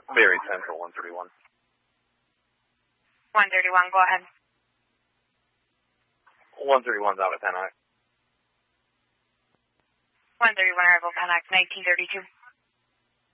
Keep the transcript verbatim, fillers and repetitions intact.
Berry Central, one thirty-one. one thirty-one, go ahead. one thirty-one's out of Pennock. one thirty-one, arrival Pennock, nineteen thirty-two.